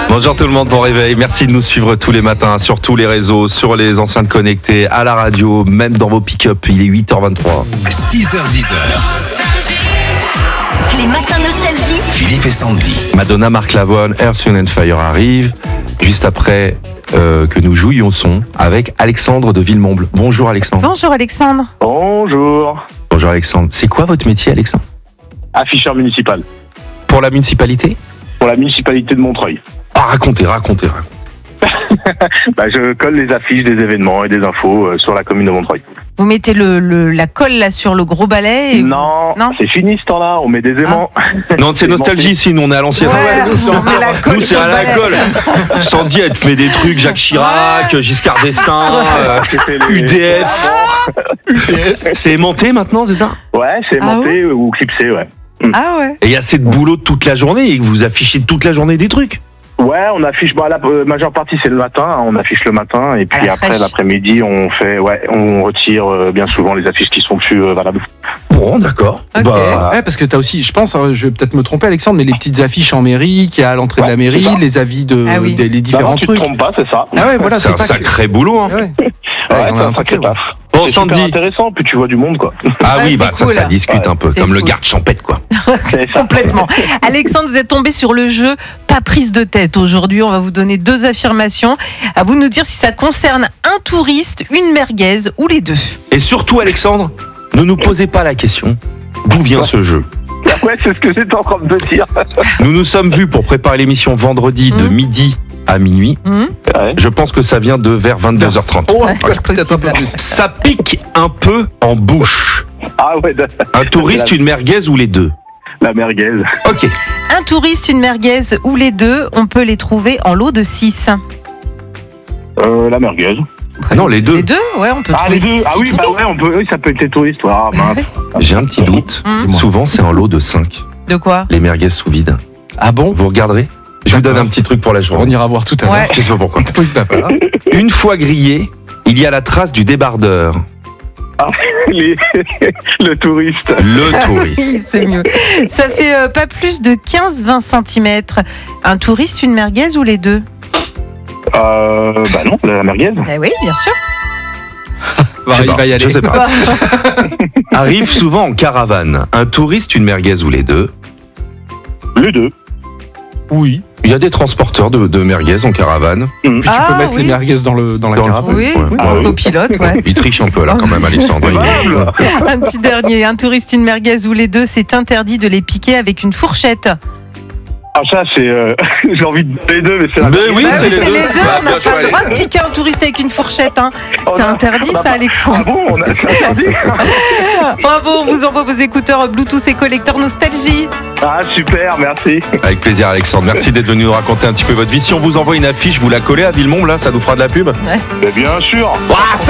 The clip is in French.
Bonjour tout le monde, bon réveil. Merci de nous suivre tous les matins sur tous les réseaux, sur les enceintes connectées, à la radio, même dans vos pick-up. Il est 8h23. 6h10. Les matins nostalgie. Philippe et Sandy. Madonna, Marc Lavoine, Earth, Wind & Fire arrive juste après que nous jouions son avec Alexandre de Villemomble. Bonjour Alexandre. Bonjour Alexandre. Bonjour. Bonjour Alexandre. C'est quoi votre métier Alexandre? Afficheur municipal. Pour la municipalité? Pour la municipalité de Montreuil. Ah, racontez. Je colle les affiches des événements et des infos sur la commune de Montreuil. Vous mettez la colle là sur le gros balai et Non, c'est fini ce temps-là, on met des aimants. Non, c'est nostalgie ici, nous on est à l'ancienne. on met la colle Nous c'est sur à le la balai. colle. Sandy, elle te met des trucs, Jacques Chirac, Giscard d'Estaing, UDF. C'est aimanté maintenant, c'est ça? Ouais, c'est aimanté ou clipsé, ouais. Ah ouais. Et il y a assez de boulot toute la journée et vous affichez toute la journée des trucs. Ouais, on affiche, la majeure partie c'est le matin, on affiche le matin et puis la après fraîche. l'après-midi on retire bien souvent les affiches qui sont plus valables. Bon, d'accord. Ok. Ouais, parce que t'as aussi, je pense, je vais peut-être me tromper Alexandre, mais les petites affiches en mairie, qu'il y a à l'entrée de la mairie, c'est ça. les avis de, Ah oui. les différents Tu trucs. te trompes pas, c'est ça. Ah ouais, voilà, C'est un pas que- sacré boulot. Hein. Ouais. Ouais, Ouais, on a c'est un un paquet, sacré taf. Bon, C'est super Sandy. intéressant, puis tu vois du monde quoi. Ah Ouais, oui, c'est ça cool. discute un peu, C'est comme le cool. garde champêtre quoi. C'est ça. Complètement. Alexandre, vous êtes tombé sur le jeu Pas prise de tête. Aujourd'hui, on va vous donner 2 affirmations. À vous de nous dire si ça concerne un touriste, une merguez ou les deux. Et surtout Alexandre, ne nous posez pas la question d'où vient ce jeu. Ouais, c'est ce que j'étais en train de te dire. Nous nous sommes vus pour préparer l'émission vendredi de midi à minuit. Ouais. Je pense que ça vient de vers 22h30. Oh, Ouais, peut-être un peu possible. plus. Ça pique un peu en bouche. Ah ouais, Un touriste, une merguez ou les deux? la merguez. Ok. Un touriste, une merguez ou les deux, on peut les trouver en lot de 6. La merguez. Ah non, les deux. Les deux, ouais, on peut Ah, trouver les deux. 6 Ah oui, touristes. on peut, oui, ça peut être les touristes. Ah, mince. J'ai un petit doute. Souvent, c'est un lot de 5. De quoi? Les merguez sous vide. Ah bon? Vous regarderez? Je vous donne D'accord. un petit truc pour la On journée. ira voir tout à l'heure. Ouais. Je sais pas pourquoi. Oui, bah, voilà. Une fois grillé, il y a la trace du débardeur. Ah, le touriste. Le touriste. Oui, c'est mieux. Ça fait pas plus de 15-20 cm. Un touriste, une merguez ou les deux? Non, la merguez. Eh oui, bien sûr. Il va y aller. Je sais pas. Arrive souvent en caravane. Un touriste, une merguez ou les deux. Les deux. Oui. Il y a des transporteurs de merguez en caravane. Puis tu Ah, peux mettre oui. les merguez dans la Dans le caravane. Oui, Ouais. Ah oui. copilote, ouais. Il triche un peu là quand même, Alexandre. Un petit dernier. Un touriste, une merguez ou les deux, c'est interdit de les piquer avec une fourchette. Ah, ça, c'est. J'ai envie de les deux, mais c'est la Mais merguez. oui, Bah c'est oui, les c'est deux. les deux. Bah, On n'a bien pas joué, le droit de piquer un touriste avec une fourchette. Hein. C'est interdit, ça, Alexandre. Ah bon, c'est interdit. Bravo, on vous envoie vos écouteurs Bluetooth et collecteur Nostalgie. Ah, super, merci. Avec plaisir, Alexandre. Merci d'être venu nous raconter un petit peu votre vie. Si on vous envoie une affiche, vous la collez à Villemomble, là, ça nous fera de la pub. Mais bien sûr. Ouah, ça